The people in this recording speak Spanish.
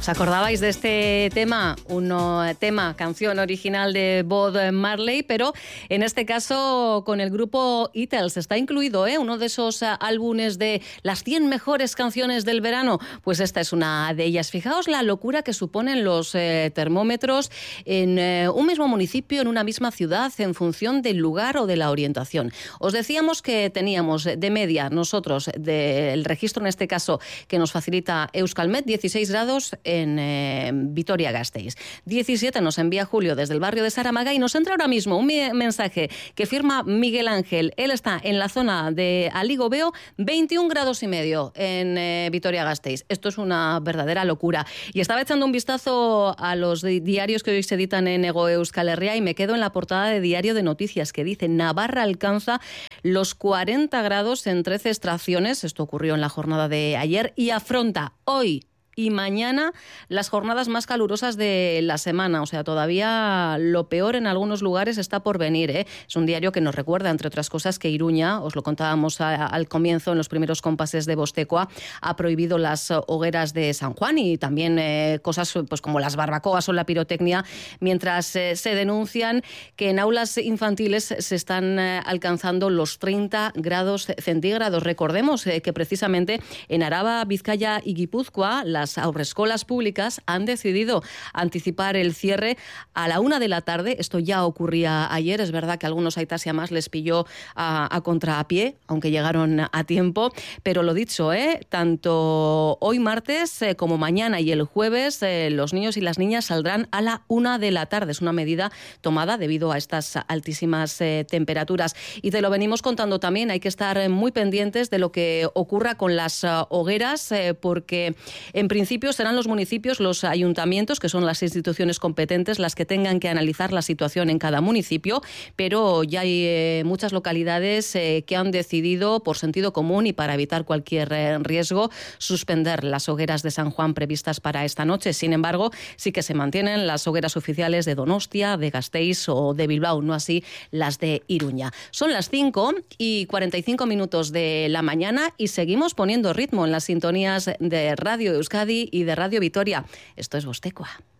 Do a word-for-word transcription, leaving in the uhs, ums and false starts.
¿Os acordabais de este tema? Un tema, canción original de Bob Marley, pero en este caso con el grupo Beatles. Está incluido, ¿eh? Uno de esos álbumes de las cien mejores canciones del verano. Pues esta es una de ellas. Fijaos la locura que suponen los eh, termómetros en eh, un mismo municipio, en una misma ciudad, en función del lugar o de la orientación. Os decíamos que teníamos de media nosotros, del registro en este caso que nos facilita Euskalmet, dieciséis grados en eh, Vitoria-Gasteiz. diecisiete nos envía Julio desde el barrio de Saramaga y nos entra ahora mismo un mensaje que firma Miguel Ángel. Él está en la zona de Aligobeo, veintiún grados y medio en eh, Vitoria-Gasteiz. Esto es una verdadera locura. Y estaba echando un vistazo a los diarios que hoy se editan en Ego Euskal Herria y me quedo en la portada de Diario de Noticias que dice: Navarra alcanza los cuarenta grados en trece extracciones. Esto ocurrió en la jornada de ayer y afronta hoy y mañana las jornadas más calurosas de la semana. O sea, todavía lo peor en algunos lugares está por venir, ¿eh? Es un diario que nos recuerda, entre otras cosas, que Iruña, os lo contábamos a, al comienzo, en los primeros compases de Bostecoa, ha prohibido las hogueras de San Juan y también eh, cosas pues como las barbacoas o la pirotecnia, mientras eh, se denuncian que en aulas infantiles se están eh, alcanzando los treinta grados centígrados. Recordemos eh, que precisamente en Araba, Vizcaya y Guipúzcoa, la Las haurreskolas públicas han decidido anticipar el cierre a la una de la tarde. Esto ya ocurría ayer. Es verdad que a algunos aitas y amás les pilló a, a contrapié, aunque llegaron a tiempo. Pero lo dicho, ¿eh? Tanto hoy martes eh, como mañana y el jueves, eh, los niños y las niñas saldrán a la una de la tarde. Es una medida tomada debido a estas altísimas eh, temperaturas. Y te lo venimos contando también. Hay que estar muy pendientes de lo que ocurra con las uh, hogueras, eh, porque en principio serán los municipios, los ayuntamientos, que son las instituciones competentes, las que tengan que analizar la situación en cada municipio, pero ya hay eh, muchas localidades eh, que han decidido, por sentido común y para evitar cualquier eh, riesgo, suspender las hogueras de San Juan previstas para esta noche. Sin embargo, sí que se mantienen las hogueras oficiales de Donostia, de Gasteiz o de Bilbao, no así las de Iruña. Son las cinco y cuarenta y cinco minutos de la mañana y seguimos poniendo ritmo en las sintonías de Radio Euskadi y de Radio Vitoria. Esto es Bostecoa.